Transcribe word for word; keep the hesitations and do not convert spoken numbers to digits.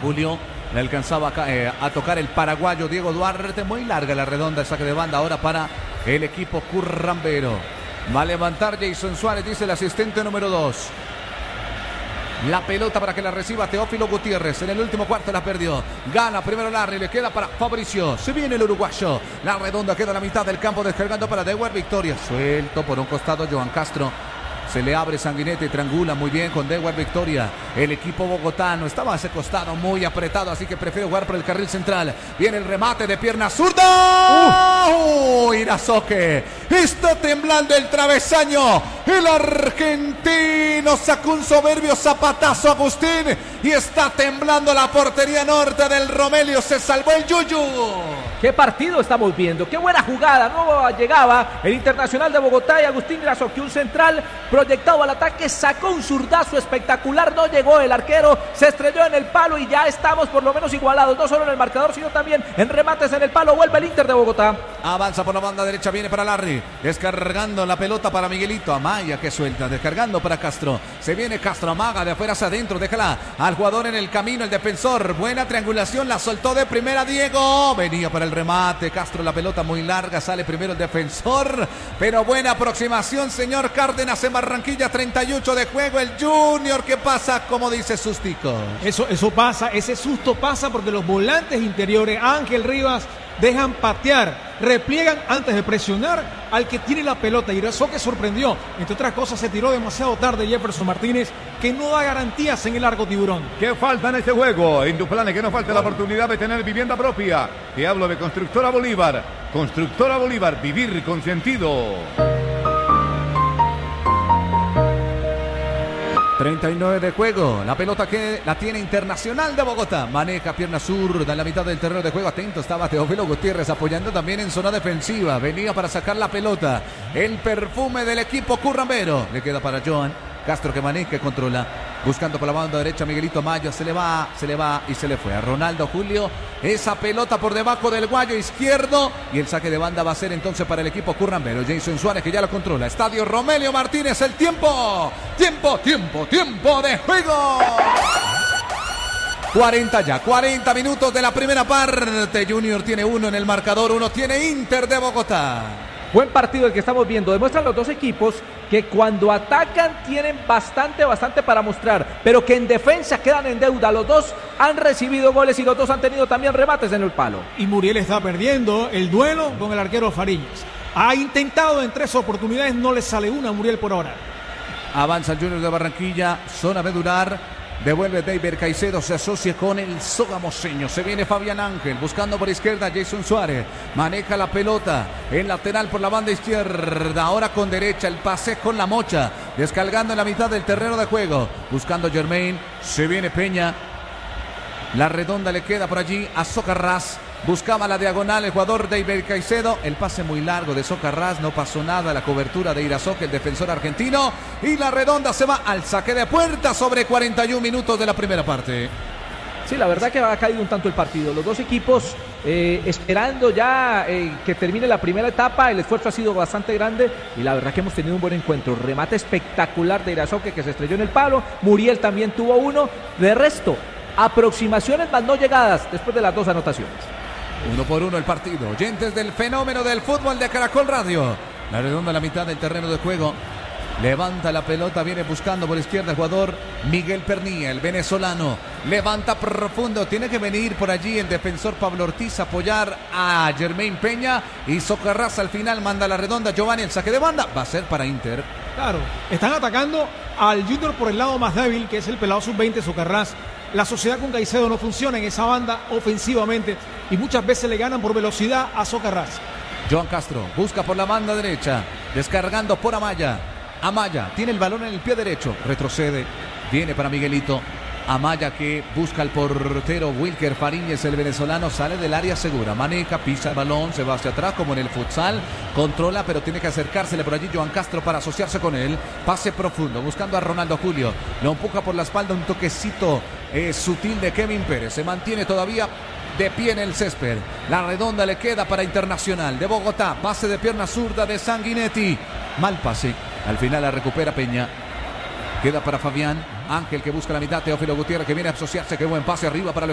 Julio. Le alcanzaba a, eh, a tocar el paraguayo Diego Duarte. Muy larga la redonda, el saque de banda ahora para el equipo currambero. Va a levantar Jason Suárez, dice el asistente número dos. La pelota para que la reciba Teófilo Gutiérrez. En el último cuarto la perdió. Gana primero Larry. Le queda para Fabricio. Se viene el uruguayo. La redonda queda a la mitad del campo. Descargando para Dewar Victoria. Suelto por un costado Johan Castro. Se le abre Sanguinetti, triangula muy bien con Dewar Victoria. El equipo bogotano estaba a ese costado muy apretado, así que prefiere jugar por el carril central. Viene el remate de pierna zurda. ¡Uh! ¡Uh! Irazoque. Está temblando el travesaño. El argentino sacó un soberbio zapatazo, Agustín, y está temblando la portería norte del Romelio. Se salvó el Yuyu. ¿Qué partido estamos viendo? ¡Qué buena jugada! No llegaba el Internacional de Bogotá y Agustín Irazoque, un central proyectado al ataque, sacó un zurdazo espectacular, no llegó el arquero, se estrelló en el palo y ya estamos por lo menos igualados, no solo en el marcador, sino también en remates en el palo. Vuelve el Inter de Bogotá. Avanza por la banda derecha, viene para Larry, descargando la pelota para Miguelito. Amaya que suelta, descargando para Castro. Se viene Castro, amaga de afuera hacia adentro, déjala al jugador en el camino, el defensor. Buena triangulación, la soltó de primera Diego. Venía para el remate, Castro, la pelota muy larga, sale primero el defensor, pero buena aproximación, señor Cárdenas en Barranquilla, treinta y ocho de juego, el Junior que pasa, como dice Sustico. Eso, eso pasa, ese susto pasa porque los volantes interiores, Ángel Rivas, dejan patear, repliegan antes de presionar al que tiene la pelota. Irazoque sorprendió, entre otras cosas se tiró demasiado tarde Jefferson Martínez, que no da garantías en el largo Tiburón. ¿Qué falta en este juego? Induplanes, que no falte la oportunidad de tener vivienda propia. Te hablo de Constructora Bolívar. Constructora Bolívar, vivir con sentido. treinta y nueve de juego, la pelota que la tiene Internacional de Bogotá, maneja pierna zurda en la mitad del terreno de juego, atento estaba Teófilo Gutiérrez apoyando también en zona defensiva, venía para sacar la pelota, el perfume del equipo currambero, le queda para Johan Castro que maneja, que controla, buscando por la banda derecha Miguelito Amaya, se le va, se le va y se le fue a Ronaldo Julio, esa pelota por debajo del guayo izquierdo y el saque de banda va a ser entonces para el equipo currambero. Jason Suárez que ya lo controla, Estadio Romelio Martínez, el tiempo, tiempo, tiempo, tiempo de juego. cuarenta ya, cuarenta minutos de la primera parte. Junior tiene uno en el marcador, uno tiene Inter de Bogotá. Buen partido el que estamos viendo. Demuestran los dos equipos que cuando atacan tienen bastante, bastante para mostrar, pero que en defensa quedan en deuda. Los dos han recibido goles y los dos han tenido también remates en el palo. Y Muriel está perdiendo el duelo con el arquero Fariñas. Ha intentado en tres oportunidades, no le sale una a Muriel por ahora. Avanza el Junior de Barranquilla, zona medular. Devuelve David Caicedo, se asocia con el sogamoseño. Se viene Fabián Ángel, buscando por izquierda Jason Suárez. Maneja la pelota, el lateral por la banda izquierda. Ahora con derecha, el pase con la mocha. Descargando en la mitad del terreno de juego. Buscando Germain, se viene Peña. La redonda le queda por allí a Socarrás. Buscaba la diagonal el jugador David Caicedo. El pase muy largo de Socarrás. No pasó nada. La cobertura de Irazoque, el defensor argentino. Y la redonda se va al saque de puerta sobre cuarenta y un minutos de la primera parte. Sí, la verdad que ha caído un tanto el partido. Los dos equipos eh, esperando ya eh, que termine la primera etapa. El esfuerzo ha sido bastante grande y la verdad que hemos tenido un buen encuentro. Remate espectacular de Irazoque que se estrelló en el palo. Muriel también tuvo uno. De resto, aproximaciones más no llegadas después de las dos anotaciones. Uno por uno el partido. Oyentes del fenómeno del fútbol de Caracol Radio. La redonda a la mitad del terreno de juego. Levanta la pelota, viene buscando por izquierda el jugador Miguel Pernilla, el venezolano. Levanta profundo, tiene que venir por allí el defensor Pablo Ortiz a apoyar a Germain Peña. Y Socarrás al final manda la redonda. Giovanni, el saque de banda va a ser para Inter. Claro, están atacando al Junior por el lado más débil, que es el pelado sub veinte Socarrás. La sociedad con Caicedo no funciona en esa banda ofensivamente y muchas veces le ganan por velocidad a Socarrás. Johan Castro busca por la banda derecha, descargando por Amaya. Amaya tiene el balón en el pie derecho, retrocede, viene para Miguelito. Amaya que busca al portero Wilker Fariñez, el venezolano, sale del área segura, maneja, pisa el balón, se va hacia atrás como en el futsal, controla pero tiene que acercársele por allí Johan Castro para asociarse con él, pase profundo, buscando a Ronaldo Julio, lo empuja por la espalda, un toquecito eh, sutil de Kevin Pérez, se mantiene todavía de pie en el césped, la redonda le queda para Internacional de Bogotá, pase de pierna zurda de Sanguinetti, mal pase, al final la recupera Peña. Queda para Fabián Ángel que busca la mitad. Teófilo Gutiérrez que viene a asociarse. Qué buen pase arriba para el